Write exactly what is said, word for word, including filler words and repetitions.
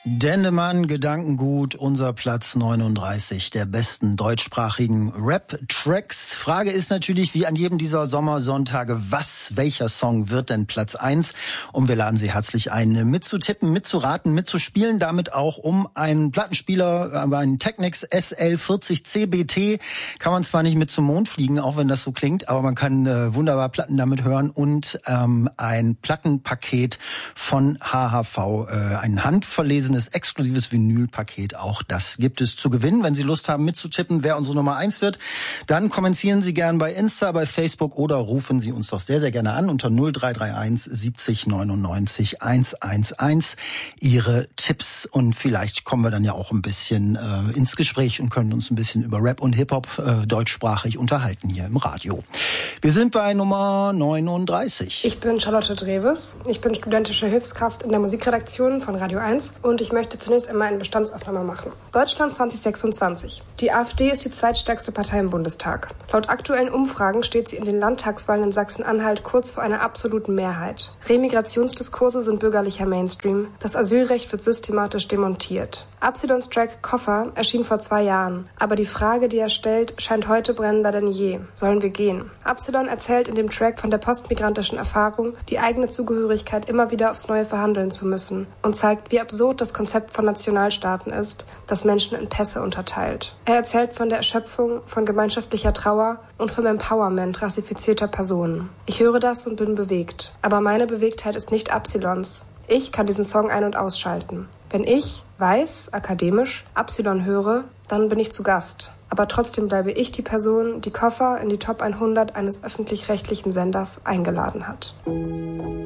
Dendemann, Gedankengut, unser Platz neununddreißig der besten deutschsprachigen Rap-Tracks. Frage ist natürlich, wie an jedem dieser Sommersonntage, was, welcher Song wird denn Platz eins? Und wir laden Sie herzlich ein, mitzutippen, mitzuraten, mitzuspielen, damit auch um einen Plattenspieler, aber einen Technics S L vierzig C B T. Kann man zwar nicht mit zum Mond fliegen, auch wenn das so klingt, aber man kann äh, wunderbar Platten damit hören und ähm, ein Plattenpaket von H H V, äh, ein handverlesenes exklusives Vinylpaket. Auch das gibt es zu gewinnen. Wenn Sie Lust haben mitzutippen, wer unsere Nummer eins wird, dann kommentieren Sie gern bei Insta, bei Facebook oder rufen Sie uns doch sehr, sehr gerne an unter null drei drei eins siebzig neunundneunzig hundertzehn Ihre Tipps. Und vielleicht kommen wir dann ja auch ein bisschen äh, ins Gespräch und können uns ein bisschen über Rap und Hip-Hop äh, deutschsprachig unterhalten hier im Radio. Wir sind bei Nummer neununddreißig. Ich bin Charlotte Dreves. Ich bin studentische Hilfskraft in der Musikredaktion von Radio eins und ich möchte zunächst einmal eine Bestandsaufnahme machen. Deutschland zwanzig sechsundzwanzig. Die AfD ist die zweitstärkste Partei im Bundestag. Laut aktuellen Umfragen steht sie in den Landtagswahlen in Sachsen-Anhalt kurz vor einer absoluten Mehrheit. Remigrationsdiskurse sind bürgerlicher Mainstream. Das Asylrecht wird systematisch demontiert. Absilons Track Koffer erschien vor zwei Jahren. Aber die Frage, die er stellt, scheint heute brennender denn je. Sollen wir gehen? Absilon erzählt in dem Track von der postmigrantischen Erfahrung, die eigene Zugehörigkeit immer wieder aufs Neue verhandeln zu müssen und zeigt, wie absurd das Konzept von Nationalstaaten ist, das Menschen in Pässe unterteilt. Er erzählt von der Erschöpfung, von gemeinschaftlicher Trauer und vom Empowerment rassifizierter Personen. Ich höre das und bin bewegt. Aber meine Bewegtheit ist nicht Absilons. Ich kann diesen Song ein- und ausschalten. Wenn ich, weiß, akademisch, Absilon höre, dann bin ich zu Gast. Aber trotzdem bleibe ich die Person, die Koffer in die Top hundert eines öffentlich-rechtlichen Senders eingeladen hat.